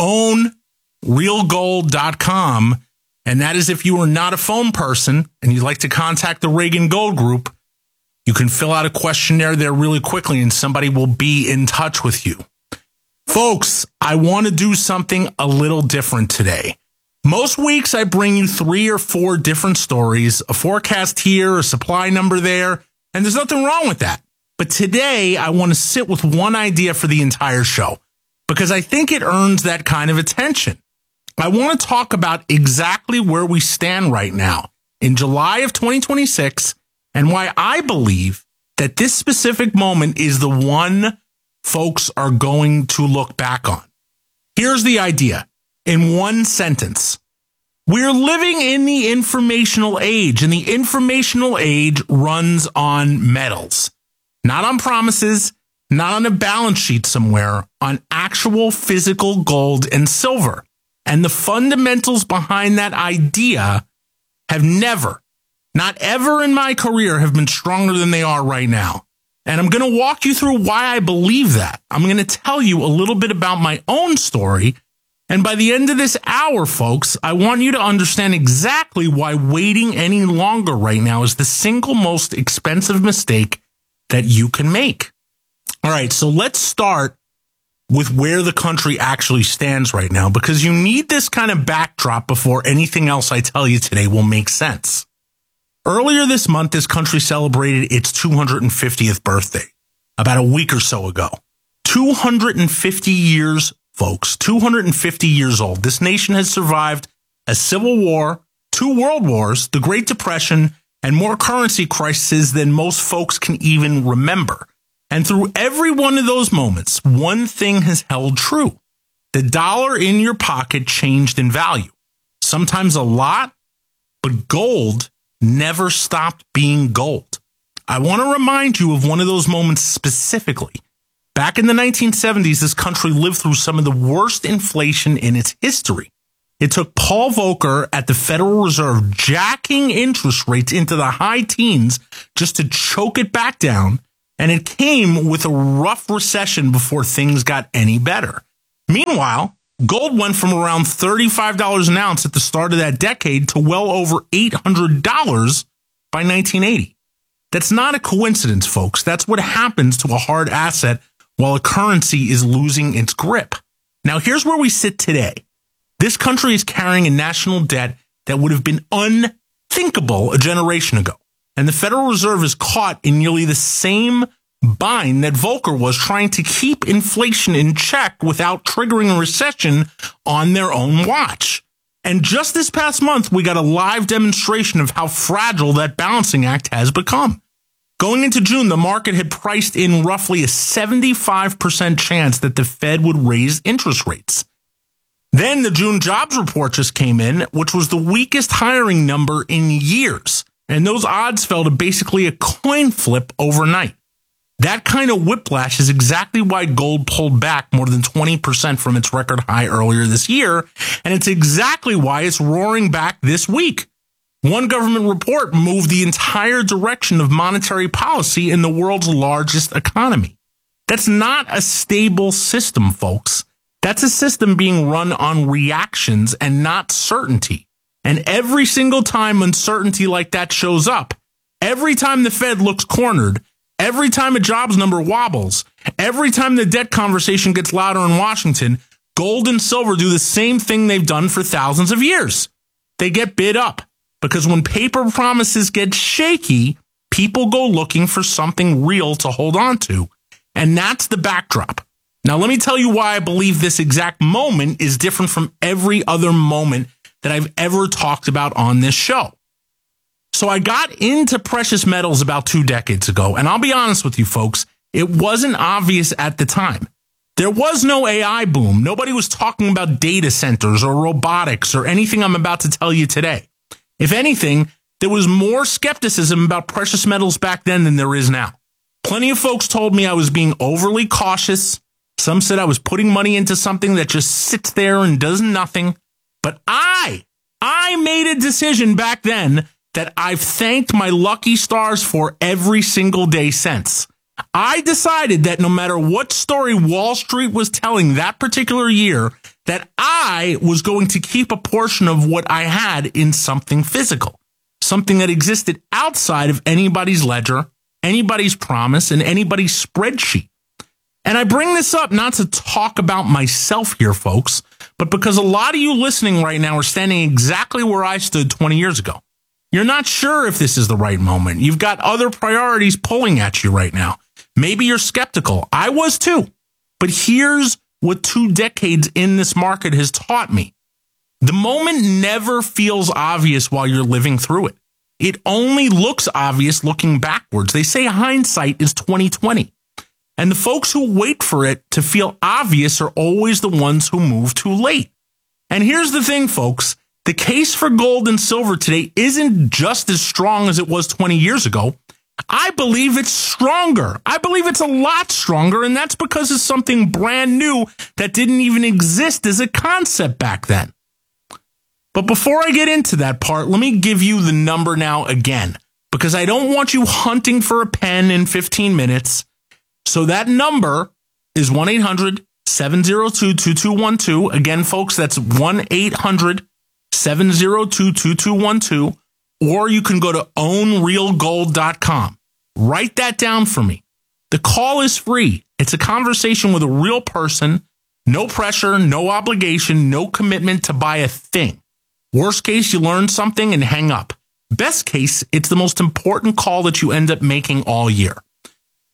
Ownrealgold.com. And that is if you are not a phone person and you'd like to contact the Reagan Gold Group, you can fill out a questionnaire there really quickly and somebody will be in touch with you. Folks, I want to do something a little different today. Most weeks I bring you 3 or 4 different stories, a forecast here, a supply number there, and there's nothing wrong with that. But today I want to sit with one idea for the entire show because I think it earns that kind of attention. I want to talk about exactly where we stand right now in July of 2026 and why I believe that this specific moment is the one folks are going to look back on. Here's the idea in one sentence. We're living in the informational age, and the informational age runs on metals, not on promises, not on a balance sheet somewhere, on actual physical gold and silver. And the fundamentals behind that idea have never, not ever in my career, have been stronger than they are right now. And I'm going to walk you through why I believe that. I'm going to tell you a little bit about my own story. And by the end of this hour, folks, I want you to understand exactly why waiting any longer right now is the single most expensive mistake that you can make. All right, so let's start with where the country actually stands right now, because you need this kind of backdrop before anything else I tell you today will make sense. Earlier this month, this country celebrated its 250th birthday, about a week or so ago. 250 years, folks, 250 years old. This nation has survived a civil war, 2 world wars, the Great Depression, and more currency crises than most folks can even remember. And through every one of those moments, one thing has held true. The dollar in your pocket changed in value. Sometimes a lot, but gold never stopped being gold. I want to remind you of one of those moments specifically. Back in the 1970s, this country lived through some of the worst inflation in its history. It took Paul Volcker at the Federal Reserve jacking interest rates into the high teens just to choke it back down, and it came with a rough recession before things got any better. Meanwhile, gold went from around $35 an ounce at the start of that decade to well over $800 by 1980. That's not a coincidence, folks. That's what happens to a hard asset while a currency is losing its grip. Now, here's where we sit today. This country is carrying a national debt that would have been unthinkable a generation ago. And the Federal Reserve is caught in nearly the same bind that Volcker was, trying to keep inflation in check without triggering a recession on their own watch. And just this past month, we got a live demonstration of how fragile that balancing act has become. Going into June, the market had priced in roughly a 75% chance that the Fed would raise interest rates. Then the June jobs report just came in, which was the weakest hiring number in years. And those odds fell to basically a coin flip overnight. That kind of whiplash is exactly why gold pulled back more than 20% from its record high earlier this year. And it's exactly why it's roaring back this week. One government report moved the entire direction of monetary policy in the world's largest economy. That's not a stable system, folks. That's a system being run on reactions and not certainty. And every single time uncertainty like that shows up, every time the Fed looks cornered, every time a jobs number wobbles, every time the debt conversation gets louder in Washington, gold and silver do the same thing they've done for thousands of years. They get bid up, because when paper promises get shaky, people go looking for something real to hold on to. And that's the backdrop. Now, let me tell you why I believe this exact moment is different from every other moment that I've ever talked about on this show. So I got into precious metals about 2 decades ago, and I'll be honest with you folks, it wasn't obvious at the time. There was no AI boom. Nobody was talking about data centers or robotics or anything I'm about to tell you today. If anything, there was more skepticism about precious metals back then than there is now. Plenty of folks told me I was being overly cautious. Some said I was putting money into something that just sits there and does nothing. But I made a decision back then that I've thanked my lucky stars for every single day since. I decided that no matter what story Wall Street was telling that particular year, that I was going to keep a portion of what I had in something physical, something that existed outside of anybody's ledger, anybody's promise, and anybody's spreadsheet. And I bring this up not to talk about myself here, folks, but because a lot of you listening right now are standing exactly where I stood 20 years ago. You're not sure if this is the right moment. You've got other priorities pulling at you right now. Maybe you're skeptical. I was too. But here's what 2 decades in this market has taught me. The moment never feels obvious while you're living through it. It only looks obvious looking backwards. They say hindsight is 20/20. And the folks who wait for it to feel obvious are always the ones who move too late. And here's the thing, folks. The case for gold and silver today isn't just as strong as it was 20 years ago. I believe it's stronger. I believe it's a lot stronger, and that's because it's something brand new that didn't even exist as a concept back then. But before I get into that part, let me give you the number now again, because I don't want you hunting for a pen in 15 minutes. So that number is 1-800-702-2212. Again, folks, that's 1-800-702-2212. Or you can go to ownrealgold.com. Write that down for me. The call is free. It's a conversation with a real person. No pressure, no obligation, no commitment to buy a thing. Worst case, you learn something and hang up. Best case, it's the most important call that you end up making all year.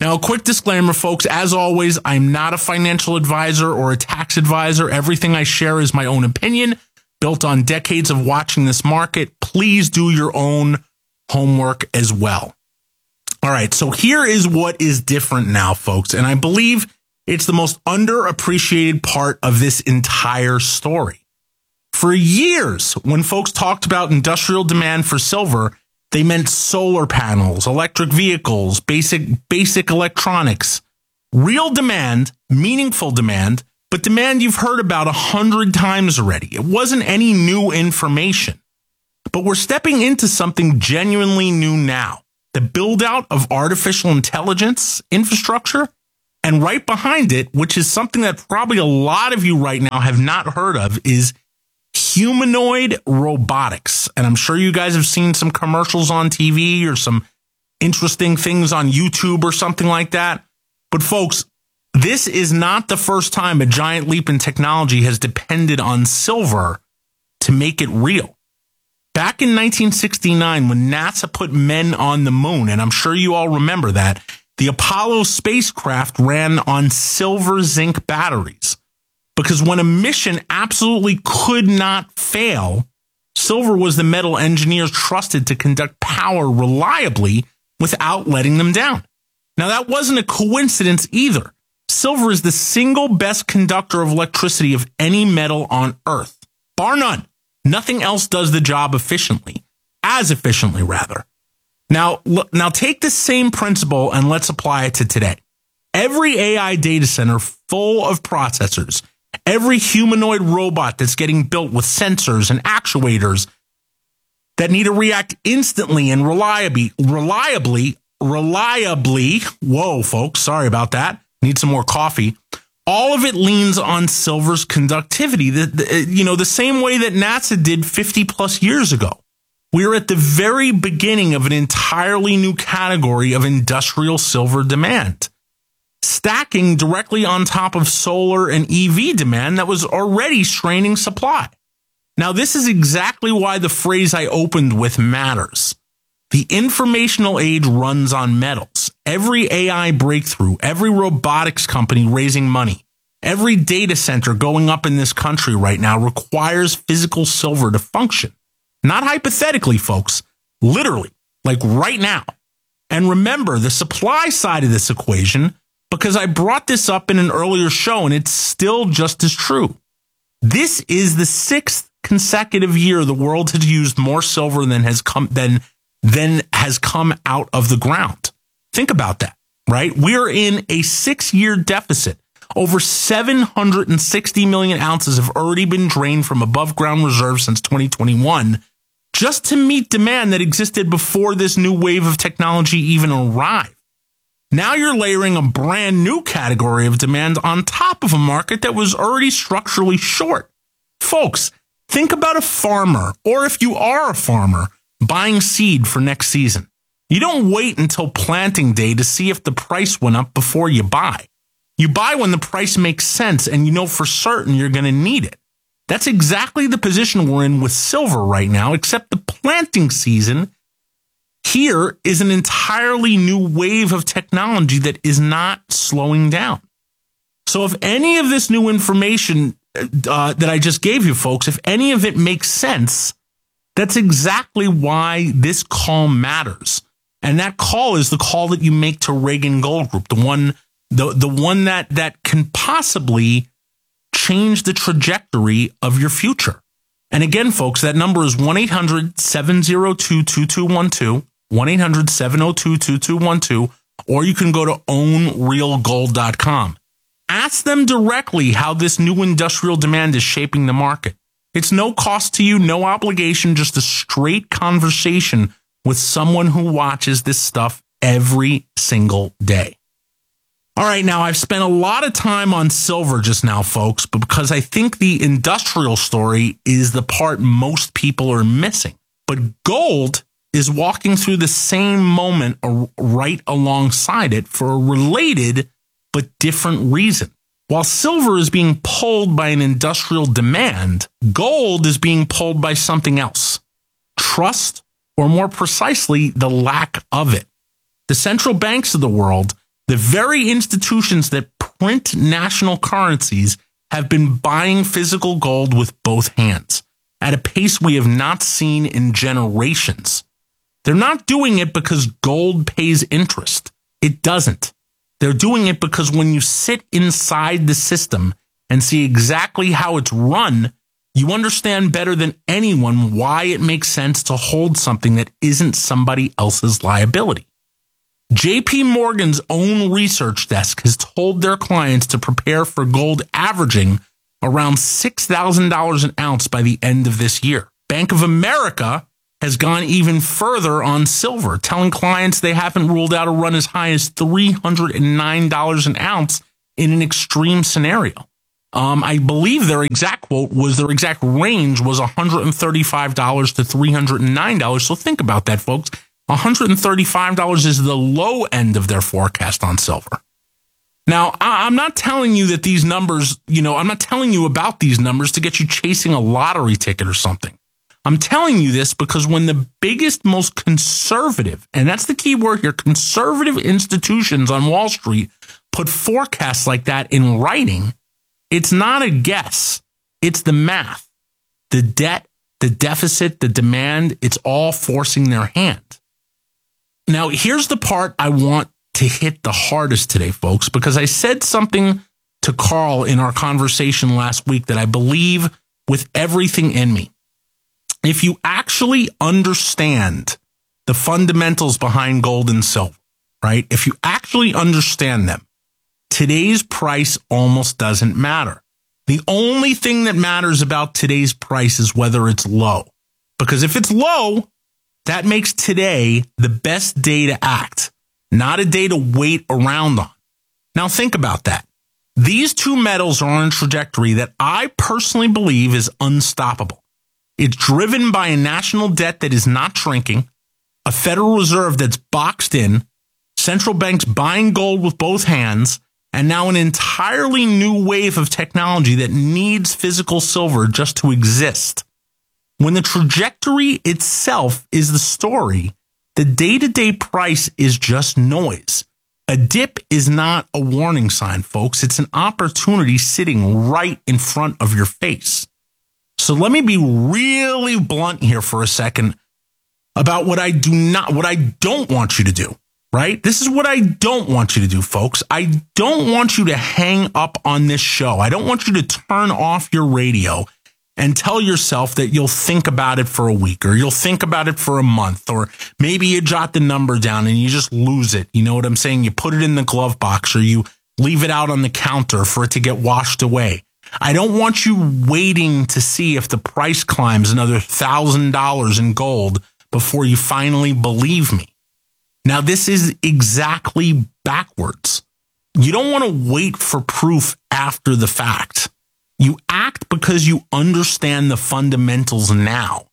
Now, a quick disclaimer, folks. As always, I'm not a financial advisor or a tax advisor. Everything I share is my own opinion, built on decades of watching this market. Please do your own homework as well. All right, so here is what is different now, folks, and I believe it's the most underappreciated part of this entire story. For years, when folks talked about industrial demand for silver, they meant solar panels, electric vehicles, basic electronics. Real demand, meaningful demand, but demand you've heard about 100 times already. It wasn't any new information. But we're stepping into something genuinely new now. The build out of artificial intelligence infrastructure, and right behind it, which is something that probably a lot of you right now have not heard of, is humanoid robotics. And I'm sure you guys have seen some commercials on TV or some interesting things on YouTube or something like that. But folks, this is not the first time a giant leap in technology has depended on silver to make it real. Back in 1969, when NASA put men on the moon, and I'm sure you all remember that, the Apollo spacecraft ran on silver zinc batteries. Because when a mission absolutely could not fail, silver was the metal engineers trusted to conduct power reliably without letting them down. Now, that wasn't a coincidence either. Silver is the single best conductor of electricity of any metal on Earth, bar none. Nothing else does the job efficiently, as efficiently rather. Now take the same principle and let's apply it to today. Every AI data center full of processors, every humanoid robot that's getting built with sensors and actuators that need to react instantly and reliably. Whoa, folks, sorry about that. Need some more coffee. All of it leans on silver's conductivity, the same way that NASA did 50 plus years ago. We're at the very beginning of an entirely new category of industrial silver demand, stacking directly on top of solar and EV demand that was already straining supply. Now, this is exactly why the phrase I opened with matters. The informational age runs on metals. Every AI breakthrough, every robotics company raising money, every data center going up in this country right now requires physical silver to function. Not hypothetically, folks, literally, like right now. And remember the supply side of this equation, because I brought this up in an earlier show and it's still just as true. This is the 6th consecutive year the world has used more silver than has come out of the ground. Think about that, right? We're in a 6-year deficit. Over 760 million ounces have already been drained from above ground reserves since 2021, just to meet demand that existed before this new wave of technology even arrived. Now you're layering a brand new category of demand on top of a market that was already structurally short. Folks, think about a farmer, or if you are a farmer, buying seed for next season. You don't wait until planting day to see if the price went up before you buy. You buy when the price makes sense and you know for certain you're going to need it. That's exactly the position we're in with silver right now, except the planting season here is an entirely new wave of technology that is not slowing down. So if any of this new information that I just gave you, folks, if any of it makes sense, that's exactly why this call matters. And that call is the call that you make to Reagan Gold Group, the one that can possibly change the trajectory of your future. And again, folks, that number is 1-800-702-2212, 1-800-702-2212, or you can go to ownrealgold.com. Ask them directly how this new industrial demand is shaping the market. It's no cost to you, no obligation, just a straight conversation with someone who watches this stuff every single day. All right, now I've spent a lot of time on silver just now, folks, but because I think the industrial story is the part most people are missing. But gold is walking through the same moment right alongside it for a related but different reason. While silver is being pulled by an industrial demand, gold is being pulled by something else. Trust, or more precisely, the lack of it. The central banks of the world, The very institutions that print national currencies have been buying physical gold with both hands at a pace we have not seen in generations. They're not doing it because gold pays interest. It doesn't. They're doing it because when you sit inside the system and see exactly how it's run, you understand better than anyone why it makes sense to hold something that isn't somebody else's liability. JP Morgan's own research desk has told their clients to prepare for gold averaging around $6,000 an ounce by the end of this year. Bank of America has gone even further on silver, telling clients they haven't ruled out a run as high as $309 an ounce in an extreme scenario. I believe their exact range was $135 to $309. So think about that, folks. $135 is the low end of their forecast on silver. Now, I'm not telling you that these numbers, I'm not telling you about these numbers to get you chasing a lottery ticket or something. I'm telling you this because when the biggest, most conservative, and that's the key word here, conservative institutions on Wall Street put forecasts like that in writing, it's not a guess. It's the math. The debt, the deficit, the demand, it's all forcing their hand. Now, here's the part I want to hit the hardest today, folks, because I said something to Carl in our conversation last week that I believe with everything in me. If you actually understand the fundamentals behind gold and silver, right? If you actually understand them, today's price almost doesn't matter. The only thing that matters about today's price is whether it's low. Because if it's low, that makes today the best day to act, not a day to wait around on. Now think about that. These two metals are on a trajectory that I personally believe is unstoppable. It's driven by a national debt that is not shrinking, a Federal Reserve that's boxed in, central banks buying gold with both hands, and now an entirely new wave of technology that needs physical silver just to exist. When the trajectory itself is the story, the day-to-day price is just noise. A dip is not a warning sign, folks. It's an opportunity sitting right in front of your face. So let me be really blunt here for a second about what I don't want you to do, right? This is what I don't want you to do, folks. I don't want you to hang up on this show. I don't want you to turn off your radio and tell yourself that you'll think about it for a week, or you'll think about it for a month, or maybe you jot the number down and you just lose it. You know what I'm saying? You put it in the glove box, or you leave it out on the counter for it to get washed away. I don't want you waiting to see if the price climbs another $1,000 in gold before you finally believe me. Now, this is exactly backwards. You don't want to wait for proof after the fact. You act because you understand the fundamentals now.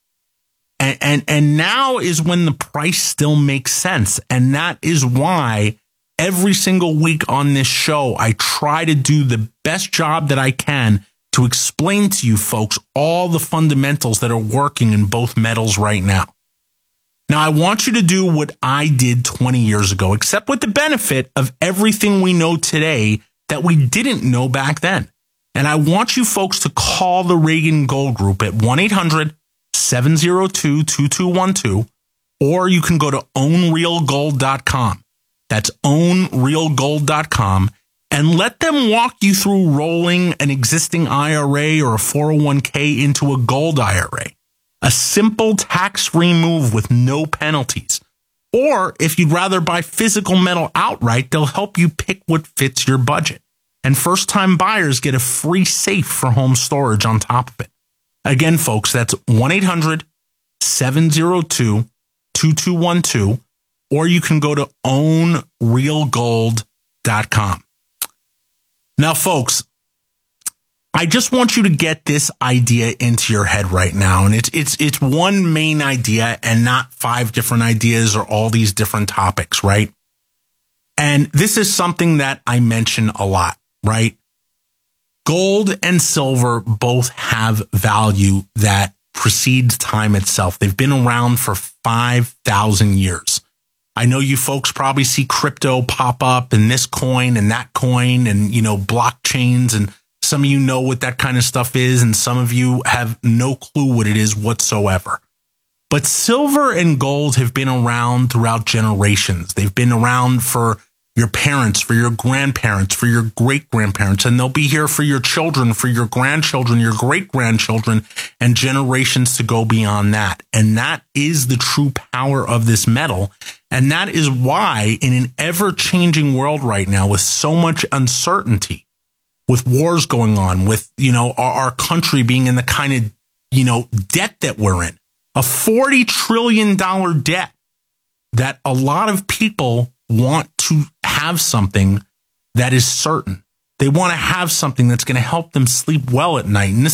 And now is when the price still makes sense. And that is why every single week on this show, I try to do the best job that I can to explain to you folks all the fundamentals that are working in both metals right now. Now, I want you to do what I did 20 years ago, except with the benefit of everything we know today that we didn't know back then. And I want you folks to call the Reagan Gold Group at 1-800-702-2212, or you can go to ownrealgold.com. That's ownrealgold.com, and let them walk you through rolling an existing IRA or a 401k into a gold IRA. A simple tax-free move with no penalties. Or if you'd rather buy physical metal outright, they'll help you pick what fits your budget. And first-time buyers get a free safe for home storage on top of it. Again, folks, that's 1-800-702-2212, or you can go to ownrealgold.com. Now, folks, I just want you to get this idea into your head right now. And it's one main idea and not 5 different ideas or all these different topics, right? And this is something that I mention a lot, right? Gold and silver both have value that precedes time itself. They've been around for 5,000 years. I know you folks probably see crypto pop up and this coin and that coin and, blockchains, and some of you know what that kind of stuff is, and some of you have no clue what it is whatsoever. But silver and gold have been around throughout generations. They've been around for your parents, for your grandparents, for your great-grandparents, and they'll be here for your children, for your grandchildren, your great-grandchildren, and generations to go beyond that. And that is the true power of this metal. And that is why, in an ever-changing world right now, with so much uncertainty, with wars going on, with, our country being in the kind of, debt that we're in, a $40 trillion debt, that a lot of people want to have something that is certain. They want to have something that's going to help them sleep well at night. And this